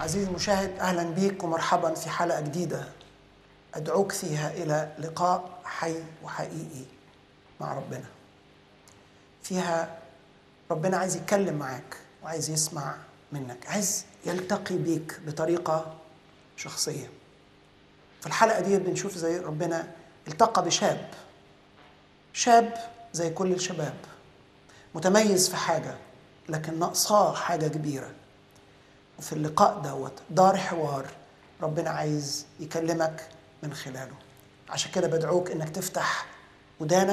عزيزي المشاهد، أهلا بيك ومرحبا في حلقة جديدة أدعوك فيها إلى لقاء حي وحقيقي مع ربنا. فيها ربنا عايز يتكلم معاك وعايز يسمع منك، عايز يلتقي بيك بطريقة شخصية. في الحلقة دي بنشوف زي ربنا التقى شاب زي كل الشباب، متميز في حاجة لكن ناقصاه حاجة كبيرة. وفي اللقاء دوت دار حوار ربنا عايز يكلمك من خلاله. عشان كده بدعوك انك تفتح ودانك